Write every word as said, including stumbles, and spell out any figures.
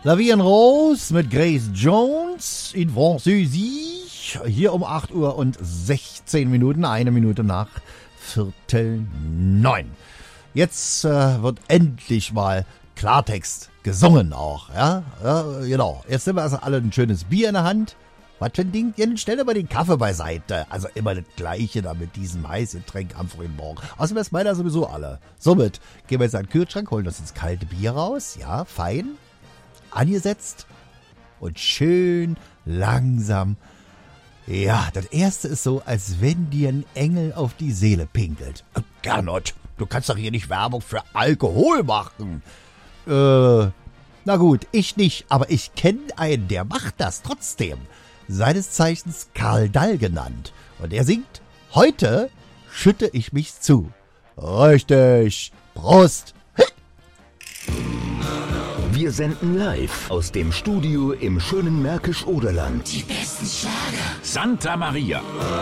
La Vie en Rose mit Grace Jones in Französisch. Hier um acht Uhr und sechzehn Minuten, eine Minute nach Viertel neun. Jetzt äh, wird endlich mal Klartext gesungen auch, ja? ja? Genau. Jetzt nehmen wir also alle ein schönes Bier in der Hand. Was für ein Ding? Jetzt stell dir mal den Kaffee beiseite. Also immer das Gleiche da mit diesem Heißgetränk am frühen Morgen. Außerdem ist meiner sowieso alle. Somit gehen wir jetzt an den Kühlschrank, holen uns das kalte Bier raus. Ja, fein. Angesetzt. Und schön langsam. Ja, das erste ist so, als wenn dir ein Engel auf die Seele pinkelt. Gernot, du kannst doch hier nicht Werbung für Alkohol machen. Äh, na gut, ich nicht, aber ich kenne einen, der macht das trotzdem. Seines Zeichens Karl Dall genannt. Und er singt, heute schütte ich mich zu. Richtig. Prost. Wir senden live aus dem Studio im schönen Märkisch-Oderland. Die besten Schlager. Santa Maria.